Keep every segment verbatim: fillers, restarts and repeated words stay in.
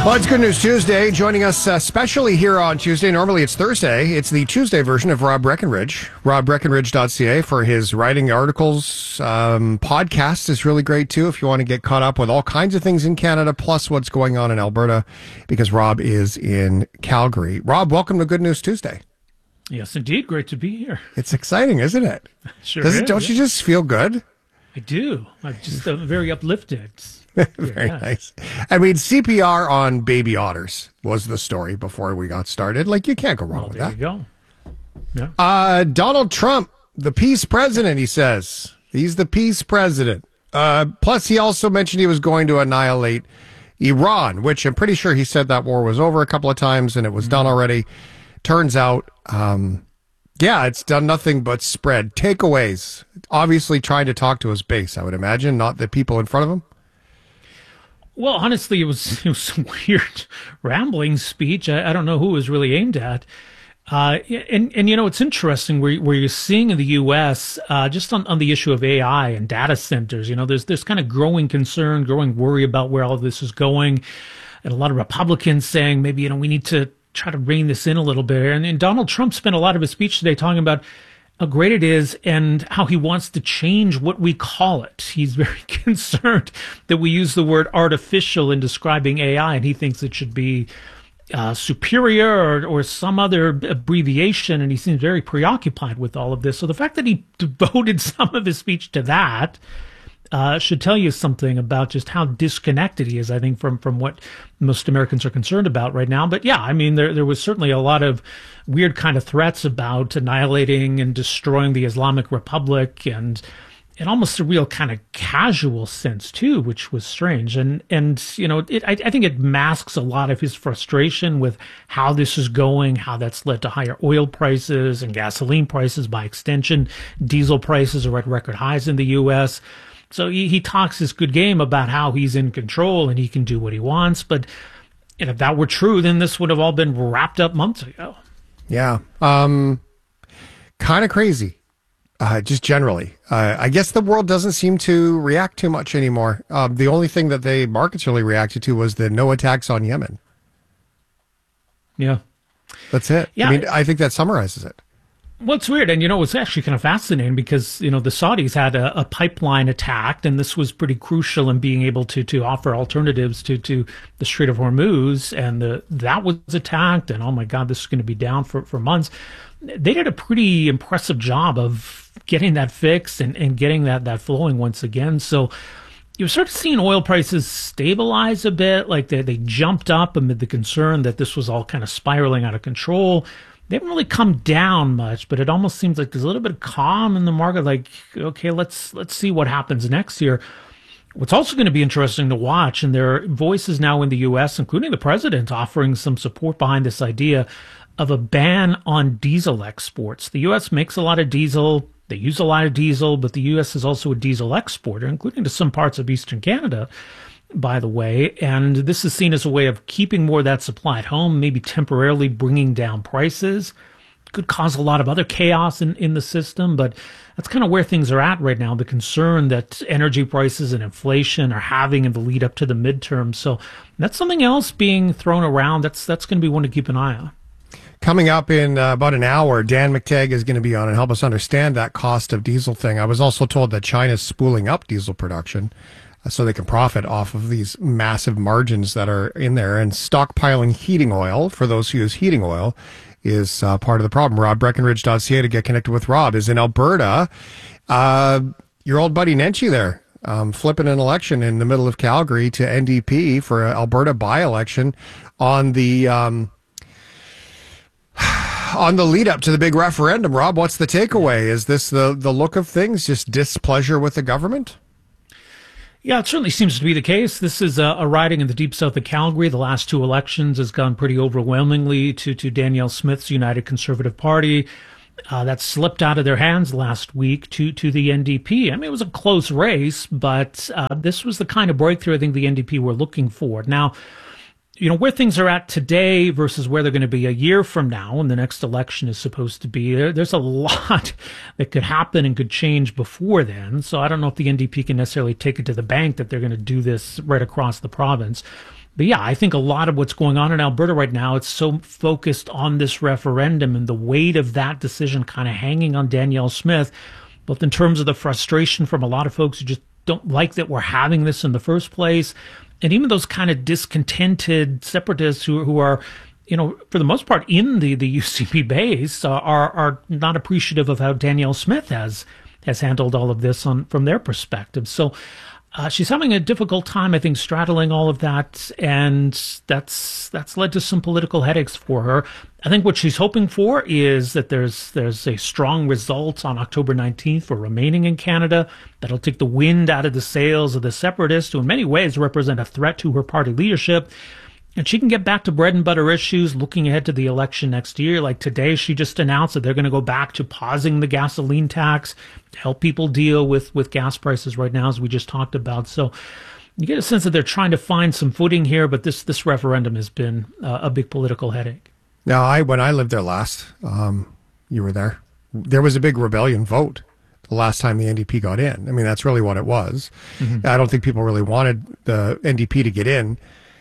Well, it's Good News Tuesday. Joining us uh, specially here on Tuesday. Normally it's Thursday. It's the Tuesday version of Rob Breckenridge. rob breckenridge dot c a for his writing articles. Um, podcast is really great, too, if you want to get caught up with all kinds of things in Canada, plus what's going on in Alberta, because Rob is in Calgary. Rob, welcome to Good News Tuesday. Yes, indeed. Great to be here. It's exciting, isn't it? Sure Does is, it, don't yeah. you just feel good? I do. I'm just uh, very uplifted. Very Yeah. nice. I mean, C P R on baby otters was the story before we got started. Like, you can't go wrong Well, with there that. you go. Yeah. Uh, Donald Trump, the peace president, he says. He's the peace president. Uh, plus, he also mentioned he was going to annihilate Iran, which I'm pretty sure he said that war was over a couple of times and it was mm-hmm. done already. Turns out, um, yeah, it's done nothing but spread. Takeaways. Obviously trying to talk to his base, I would imagine, not the people in front of him. Well, honestly, it was, it was some weird rambling speech. I, I don't know who it was really aimed at. Uh, and, and, you know, it's interesting where, where you're seeing in the U S, uh, just on, on the issue of A I and data centers, you know, there's, there's kind of growing concern, growing worry about where all of this is going. And a lot of Republicans saying maybe, you know, we need to try to rein this in a little bit. And, and Donald Trump spent a lot of his speech today talking about how great it is and how he wants to change what we call it. He's very concerned that we use the word artificial in describing A I, and he thinks it should be uh, superior or, or some other abbreviation, and he seems very preoccupied with all of this. So the fact that he devoted some of his speech to that uh, should tell you something about just how disconnected he is, I think, from, from what most Americans are concerned about right now. But yeah, I mean, there there was certainly a lot of weird kind of threats about annihilating and destroying the Islamic Republic, and and almost a real kind of casual sense too, which was strange. And and you know, it, I, I think it masks a lot of his frustration with how this is going, how that's led to higher oil prices and gasoline prices, by extension. Diesel prices are at record highs in the U S. So he, he talks this good game about how he's in control and he can do what he wants. But you know, if that were true, then this would have all been wrapped up months ago. Yeah. Um, kind of crazy, uh, just generally. Uh, I guess the world doesn't seem to react too much anymore. Uh, the only thing that the markets really reacted to was the no attacks on Yemen. Yeah. That's it. Yeah. I mean, I think that summarizes it. Well, it's weird. And, you know, it's actually kind of fascinating because, you know, the Saudis had a, a pipeline attacked, and this was pretty crucial in being able to to offer alternatives to, to the Strait of Hormuz. And the, that was attacked. And, oh, my God, this is going to be down for, for months. They did a pretty impressive job of getting that fixed and, and getting that, that flowing once again. So you start seeing oil prices stabilize a bit. Like they, they jumped up amid the concern that this was all kind of spiraling out of control. They haven't really come down much, but it almost seems like there's a little bit of calm in the market. Like, okay, let's let's see what happens next year. What's also going to be interesting to watch, and there are voices now in the U S, including the president, offering some support behind this idea of a ban on diesel exports. The U S makes a lot of diesel. They use a lot of diesel, but the U S is also a diesel exporter, including to some parts of Eastern Canada, by the way. And this is seen as a way of keeping more of that supply at home, maybe temporarily bringing down prices. Could cause a lot of other chaos in, in the system, but that's kind of where things are at right now. The concern that energy prices and inflation are having in the lead up to the midterm. So that's something else being thrown around. That's that's going to be one to keep an eye on. Coming up in uh, about an hour, Dan McTagg is going to be on and help us understand that cost of diesel thing. I was also told that China's spooling up diesel production so they can profit off of these massive margins that are in there. And stockpiling heating oil, for those who use heating oil, is uh, part of the problem. rob breckenridge dot c a to get connected with Rob is in Alberta. Uh, your old buddy Nenshi there, um, flipping an election in the middle of Calgary to N D P for an Alberta by-election on the um, on the lead up to the big referendum. Rob, what's the takeaway? Is this the, the look of things, just displeasure with the government? Yeah, it certainly seems to be the case. This is a, a riding in the deep south of Calgary. The last two elections has gone pretty overwhelmingly to, to Danielle Smith's United Conservative Party. Uh, that slipped out of their hands last week to, to the N D P. I mean, it was a close race, but uh, this was the kind of breakthrough I think the N D P were looking for. Now, you know, where things are at today versus where they're going to be a year from now when the next election is supposed to be, there, there's a lot that could happen and could change before then. So I don't know if the N D P can necessarily take it to the bank that they're going to do this right across the province. But yeah, I think a lot of what's going on in Alberta right now, it's so focused on this referendum and the weight of that decision kind of hanging on Danielle Smith, both in terms of the frustration from a lot of folks who just don't like that we're having this in the first place, and even those kind of discontented separatists who who are, you know, for the most part in the, the U C P base uh, are are not appreciative of how Danielle Smith has has handled all of this on from their perspective. So uh, she's having a difficult time, I think, straddling all of that, and that's that's led to some political headaches for her. I think what she's hoping for is that there's there's a strong result on October nineteenth for remaining in Canada that'll take the wind out of the sails of the separatists, who in many ways represent a threat to her party leadership. And she can get back to bread and butter issues looking ahead to the election next year. Like today, she just announced that they're going to go back to pausing the gasoline tax to help people deal with, with gas prices right now, as we just talked about. So you get a sense that they're trying to find some footing here, but this, this referendum has been uh, a big political headache. Now, I when I lived there last, um, you were there, there was a big rebellion vote the last time the N D P got in. I mean, that's really what it was. Mm-hmm. I don't think people really wanted the N D P to get in.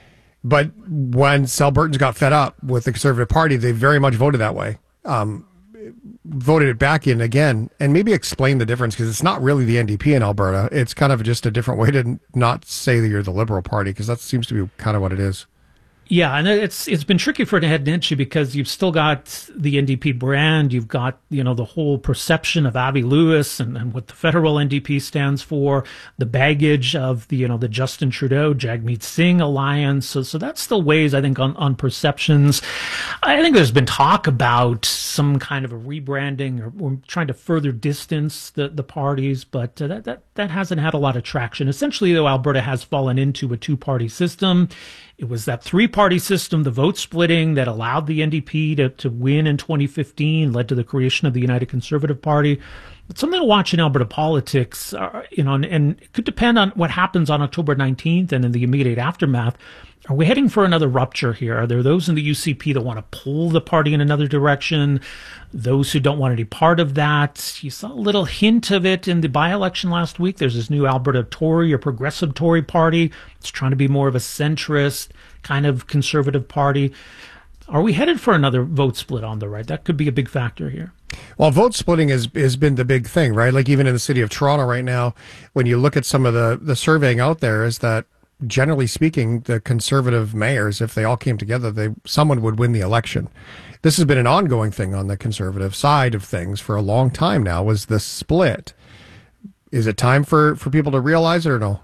But when Albertans got fed up with the Conservative Party, they very much voted that way, um, voted it back in again, and maybe explain the difference, because it's not really the N D P in Alberta. It's kind of just a different way to not say that you're the Liberal Party, because that seems to be kind of what it is. Yeah, and it's it's been tricky for Ed Nenshi because you've still got the N D P brand, you've got, you know, the whole perception of Avi Lewis and, and what the federal N D P stands for, the baggage of the, you know, the Justin Trudeau, Jagmeet Singh alliance. So so that still weighs, I think, on, on perceptions. I think there's been talk about some kind of a rebranding or, or trying to further distance the, the parties, but uh, that, that, that hasn't had a lot of traction. Essentially, though, Alberta has fallen into a two-party system. It was that three-party system, the vote splitting, that allowed the N D P to, to win in twenty fifteen, led to the creation of the United Conservative Party. But something to watch in Alberta politics, uh, you know, and, and it could depend on what happens on October nineteenth and in the immediate aftermath. Are we heading for another rupture here? Are there those in the U C P that want to pull the party in another direction? Those who don't want any part of that? You saw a little hint of it in the by-election last week. There's this new Alberta Tory or Progressive Tory party. It's trying to be more of a centrist kind of conservative party. Are we headed for another vote split on the right? That could be a big factor here. Well, vote splitting has has been the big thing, right? Like even in the city of Toronto right now, when you look at some of the, the surveying out there, is that generally speaking, the Conservative mayors, if they all came together, they someone would win the election. This has been an ongoing thing on the Conservative side of things for a long time now, was the split. Is it time for, for people to realize it or no?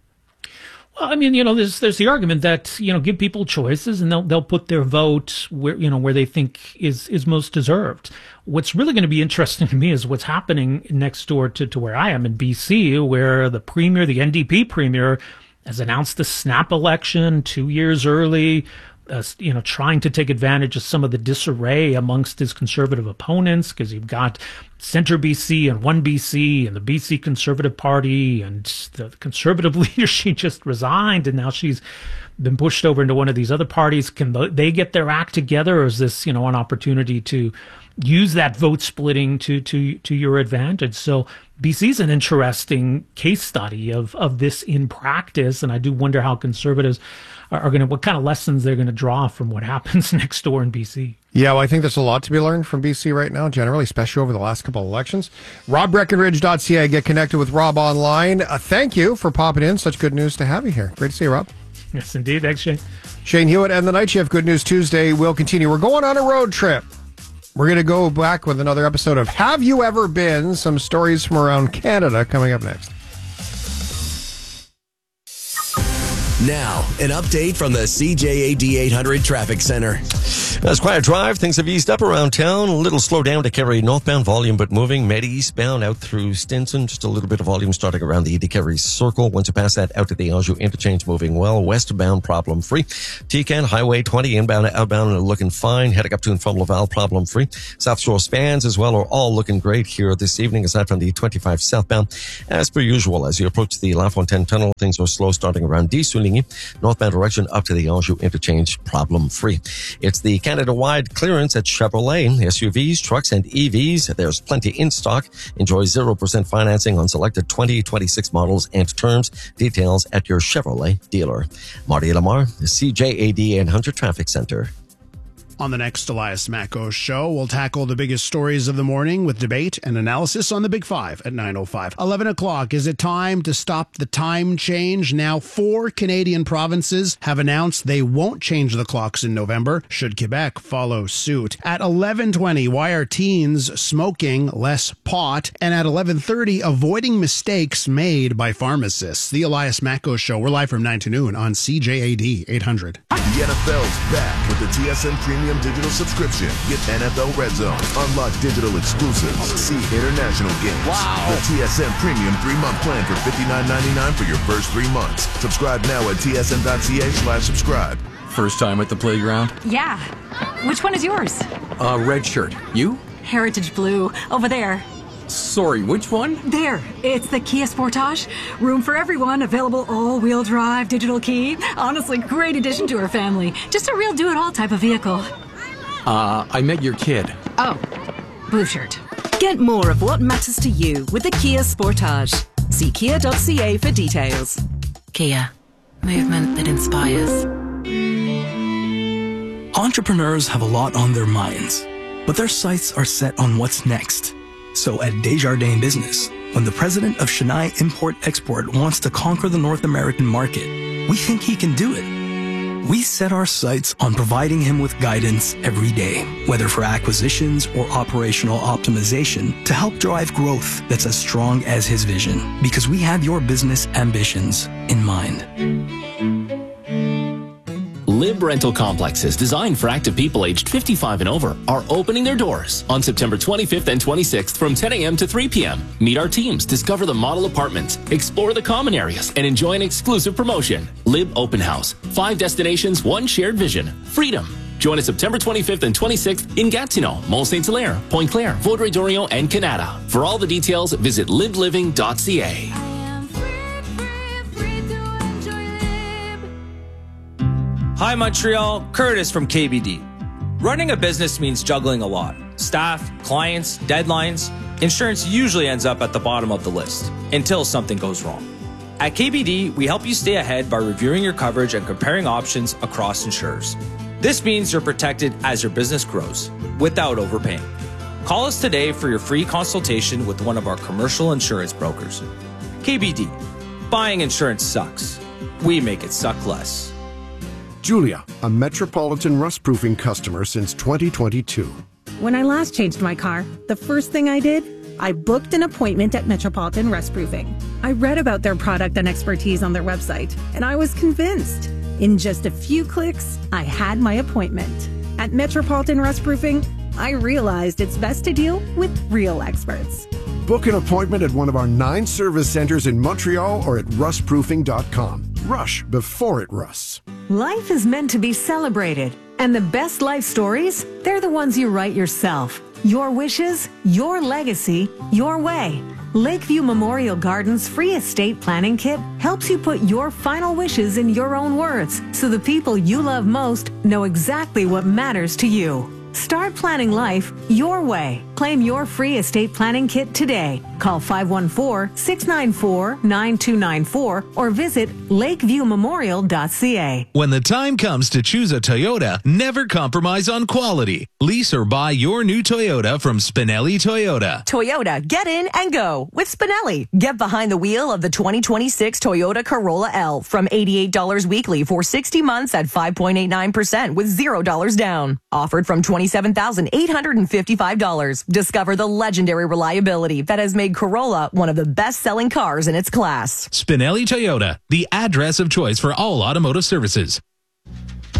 Well, I mean, you know, there's there's the argument that, you know, give people choices and they'll they'll put their vote where, you know, where they think is is most deserved. What's really going to be interesting to me is what's happening next door to, to where I am in B C, where the premier, the N D P premier, has announced the snap election two years early, uh, you know, trying to take advantage of some of the disarray amongst his Conservative opponents, because you've got Centre B C and One B C and the B C Conservative Party, and the Conservative leader, she just resigned, and now she's been pushed over into one of these other parties. Can they get their act together, or is this, you know, an opportunity to use that vote splitting to to to your advantage? So B C's an interesting case study of of this in practice, and I do wonder how Conservatives are, are going to, what kind of lessons they're going to draw from what happens next door in B C. Yeah, well, I think there's a lot to be learned from B C right now, generally, especially over the last couple of elections. Rob Breckenridge dot C A, get connected with Rob online. Uh, thank you for popping in. Such good news to have you here. Great to see you, Rob. Yes, indeed. Thanks, Shane. Shane Hewitt and the Night Shift. Good News Tuesday will continue. We're going on a road trip. We're going to go back with another episode of Have You Ever Been? Some stories from around Canada coming up next. Now, an update from the C J A D eight hundred Traffic Center. That's quite a drive. Things have eased up around town. A little slow down to Kerry northbound volume, but moving. Med eastbound out through Stinson. Just a little bit of volume starting around the Eddie Kerry Circle. Once you pass that, out to the Anjou interchange, moving well. Westbound, problem free. T C A N, Highway twenty, inbound and outbound, looking fine. Heading up to and from Laval, problem free. South Shore spans as well are all looking great here this evening, aside from the twenty-five southbound. As per usual, as you approach the La Fontaine Tunnel, things are slow starting around D. Suling free. Northbound direction up to the Anjou interchange, problem free. It's the Canada-wide clearance at Chevrolet. S U Vs, trucks, and E Vs. There's plenty in stock. Enjoy zero percent financing on selected twenty twenty-six models and terms. Details at your Chevrolet dealer. Marty Lamar, C J A D eight hundred Traffic Center. On the next Elias Macko show, we'll tackle the biggest stories of the morning with debate and analysis on the Big Five at nine oh five. eleven o'clock, is it time to stop the time change? Now, four Canadian provinces have announced they won't change the clocks in November, should Quebec follow suit. At eleven twenty, why are teens smoking less pot? And at eleven thirty, avoiding mistakes made by pharmacists. The Elias Macko show, we're live from nine to noon on C J A D eight hundred. The N F L's back with the T S N Premium Digital Subscription. Get N F L Red Zone, unlock digital exclusives, see international games. Wow! The T S N Premium three-month plan for fifty-nine ninety-nine for your first three months. Subscribe now at T S N dot C A slash subscribe. First time at the playground? Yeah. Which one is yours? Uh, red shirt. You? Heritage Blue. Over there. Sorry, which one? There. It's the Kia Sportage. Room for everyone. Available all-wheel drive, digital key. Honestly, great addition to our family. Just a real do-it-all type of vehicle. Uh, I met your kid. Oh, blue shirt. Get more of what matters to you with the Kia Sportage. See kia dot C A for details. Kia. Movement that inspires. Entrepreneurs have a lot on their minds, but their sights are set on what's next. So at Desjardins Business, when the president of Chennai Import-Export wants to conquer the North American market, we think he can do it. We set our sights on providing him with guidance every day, whether for acquisitions or operational optimization, to help drive growth that's as strong as his vision, because we have your business ambitions in mind. Lib Rental Complexes, designed for active people aged fifty-five and over, are opening their doors on September twenty-fifth and twenty-sixth from ten a.m. to three p.m. Meet our teams, discover the model apartments, explore the common areas, and enjoy an exclusive promotion. Lib Open House. Five destinations, one shared vision. Freedom. Join us September twenty-fifth and twenty-sixth in Gatineau, Mont Saint-Hilaire, Pointe Claire, Vaudreuil-Dorion, and Canada. For all the details, visit lib living dot c a. Hi Montreal, Curtis from K B D. Running a business means juggling a lot. Staff, clients, deadlines. Insurance usually ends up at the bottom of the list, until something goes wrong. At K B D, we help you stay ahead by reviewing your coverage and comparing options across insurers. This means you're protected as your business grows, without overpaying. Call us today for your free consultation with one of our commercial insurance brokers. K B D. Buying insurance sucks. We make it suck less. Julia, a Metropolitan rust-proofing customer since twenty twenty-two. When I last changed my car, the first thing I did, I booked an appointment at Metropolitan Rust-Proofing. I read about their product and expertise on their website, and I was convinced. In just a few clicks, I had my appointment. At Metropolitan Rust-Proofing, I realized it's best to deal with real experts. Book an appointment at one of our nine service centers in Montreal or at rust proofing dot com. Rush before it rusts. Life is meant to be celebrated, and the best life stories, they're the ones you write yourself. Your wishes, your legacy, your way. Lakeview Memorial Gardens free estate planning kit helps you put your final wishes in your own words, so the people you love most know exactly what matters to you. Start planning life your way. Claim your free estate planning kit today. Call five one four, six nine four, nine two nine four or visit lakeview memorial dot c a. When the time comes to choose a Toyota, never compromise on quality. Lease or buy your new Toyota from Spinelli Toyota. Toyota, get in and go with Spinelli. Get behind the wheel of the twenty twenty-six Toyota Corolla L from eighty-eight dollars weekly for sixty months at five point eight nine percent with zero dollars down. Offered from twenty-seven thousand eight hundred fifty-five dollars. Discover the legendary reliability that has made Corolla one of the best-selling cars in its class. Spinelli Toyota, the address of choice for all automotive services.